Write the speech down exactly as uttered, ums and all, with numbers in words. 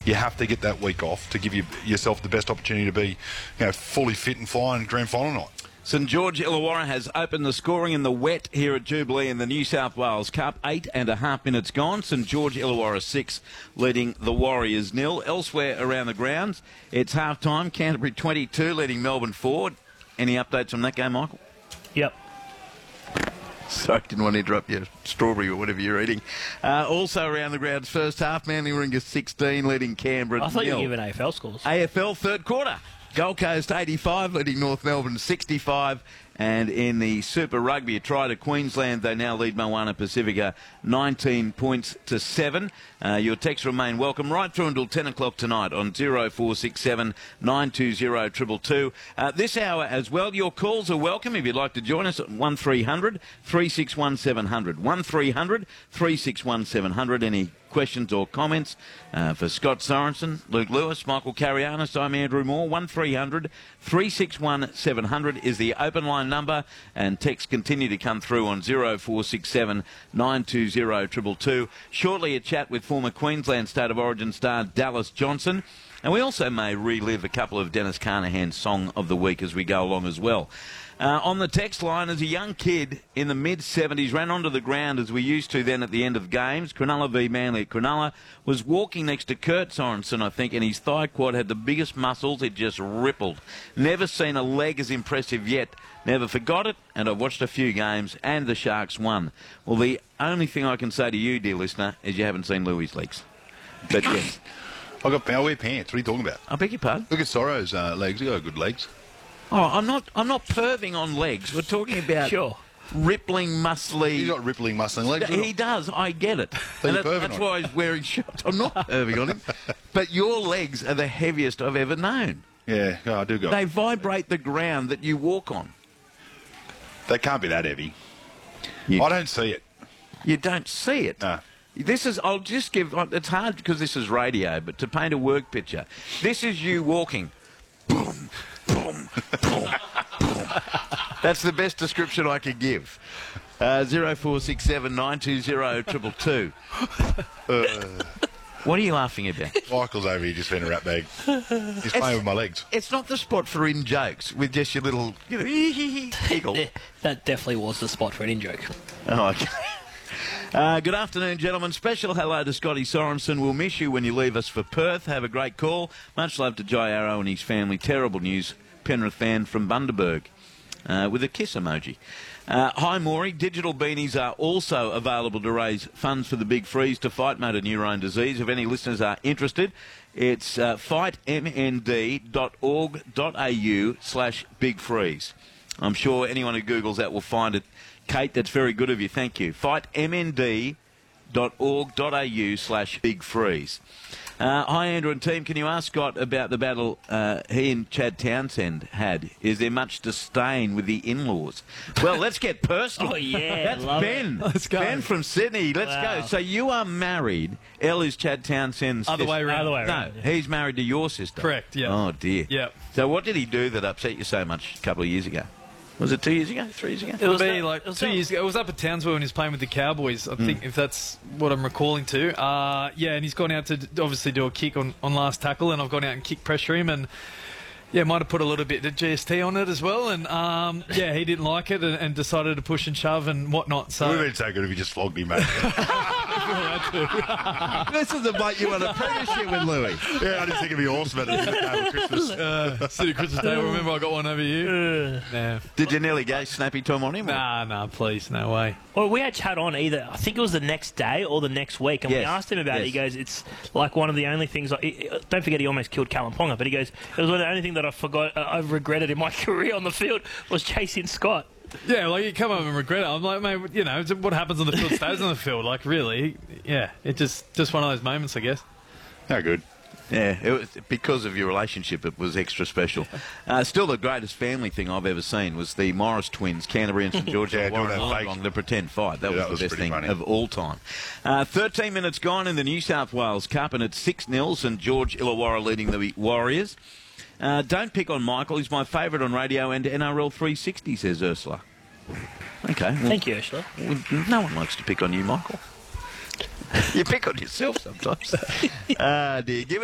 you have to get that week off to give you, yourself the best opportunity to be, you know, fully fit and flying grand final night. St George Illawarra has opened the scoring in the wet here at Jubilee in the New South Wales Cup. Eight and a half minutes gone. St George Illawarra six, leading the Warriors nil. Elsewhere around the grounds, it's half time. Canterbury twenty-two, leading Melbourne four. Any updates on that game, Michael? Yep. Sorry, didn't want to interrupt you. Strawberry or whatever you're eating. Uh, also around the grounds, first half, Manly Warringah sixteen, leading Canberra I thought you nil. were giving A F L scores. A F L third quarter. Gold Coast eighty-five, leading North Melbourne sixty-five. And in the Super Rugby, a try to Queensland, they now lead Moana Pacifica nineteen points to seven. Uh, your texts remain welcome right through until ten o'clock tonight on oh four six seven, nine two zero, two two two. Uh, this hour as well, your calls are welcome if you'd like to join us at one three hundred, three six one, seven hundred. one three hundred, three six one, seven hundred. Any questions or comments uh, for Scott Sorensen, Luke Lewis, Michael Carianis, I'm Andrew Moore. one three hundred, three six one, seven hundred is the open line number, and texts continue to come through on oh four six seven, nine two zero, two two two. Shortly a chat with former Queensland State of Origin star Dallas Johnson, and we also may relive a couple of Dennis Carnahan's Song of the Week as we go along as well. Uh, on the text line, as a young kid in the mid-seventies, ran onto the ground as we used to then at the end of games. Cronulla v Manly at Cronulla, was walking next to Kurt Sorensen, I think, and his thigh quad had the biggest muscles. It just rippled. Never seen a leg as impressive yet. Never forgot it, and I've watched a few games, and the Sharks won. Well, the only thing I can say to you, dear listener, is you haven't seen Louis' legs. But yes. I got I wear pants. What are you talking about? I beg your pardon? Look at Sorrow's uh, legs. He got good legs. Oh, I'm not. I'm not perving on legs. We're talking about Sure. rippling, muscly. He's got rippling, muscling legs. He does. I get it. Then And you're that- perving that's on why he's wearing shorts. I'm not perving on him. But your legs are the heaviest I've ever known. Yeah, yeah, I do go. They vibrate the ground that you walk on. They can't be that heavy. You, I don't see it. you don't see it. No. This is. I'll just give. It's hard because this is radio, but to paint a work picture, this is you walking. Boom, boom, boom. That's the best description I could give. Uh, oh four six seven, nine two zero, two two two. What are you laughing about? Michael's over here just being a rat bag. He's playing with my legs. It's not the spot for in jokes with just your little, you know, giggle. Yeah, that definitely was the spot for an in-joke. Oh, okay. Uh, good afternoon, gentlemen. Special hello to Scotty Sorensen. We'll miss you when you leave us for Perth. Have a great call. Much love to Jai Arrow and his family. Terrible news. Penrith fan from Bundaberg. Uh, with a kiss emoji. Uh, hi, Maury. Digital beanies are also available to raise funds for the Big Freeze to fight motor neurone disease. If any listeners are interested, it's uh, fight m n d dot org dot a u slash big freeze. I'm sure anyone who Googles that will find it. Kate, that's very good of you. Thank you. fight m n d dot org dot a u slash big freeze. Uh, hi, Andrew and team. Can you ask Scott about the battle uh, he and Chad Townsend had? Is there much disdain with the in-laws? Well, let's get personal. Oh, yeah, That's love Ben. it. Let's go. Ben from Sydney. Let's Wow. go. So you are married. Elle is Chad Townsend's Other sister. way around. Other way No, around. he's married to your sister. Correct, yeah. Oh, dear. Yep. So what did he do that upset you so much a couple of years ago? Was it two years ago? Three years ago? It was Be that- like it was two that- years ago. It was up at Townsville when he was playing with the Cowboys. I think if that's what I'm recalling to. Uh, yeah, and he's gone out to d- obviously do a kick on, on last tackle, and I've gone out and kick pressure him, and yeah, might have put a little bit of G S T on it as well. And um, yeah, he didn't like it and, and decided to push and shove and whatnot. It So would have been so good if you just flogged him, mate. This is the bloke you want a apprenticeship with, Louis. Yeah, I just think it'd be awesome at the day of Christmas. uh, City Christmas Day. Remember, I got one over you. Nah, Did you nearly go snappy Tom on him? or- nah, nah. Please, no way. Well, we had Chad on either, I think it was the next day or the next week, and we Yes, asked him about it. yes. He goes, it's like one of the only things, I, he- don't forget he almost killed Callum Ponga, but he goes, it was one of the only thing that I forgot, uh, I've regretted in my career on the field was chasing Scott. Yeah, like you come up and regret it. I'm like, mate, you know, what happens on the field stays on the field. Like, really, yeah, it just just one of those moments, I guess. How good. Yeah, it was, because of your relationship, it was extra special. Uh, still, the greatest family thing I've ever seen was the Morris twins, Canterbury and St George. Yeah, Warren doing that Wollongong, fake- the pretend fight. That Yeah, was that the was best pretty thing funny. of all time. Uh, thirteen minutes gone in the New South Wales Cup, and it's six nil. St George Illawarra leading the Warriors. Uh, don't pick on Michael. He's my favourite on radio and N R L three sixty, says Ursula. Okay. Well, Thank you, Ursula. no one likes to pick on you, Michael. You pick on yourself sometimes. Ah, dear. Give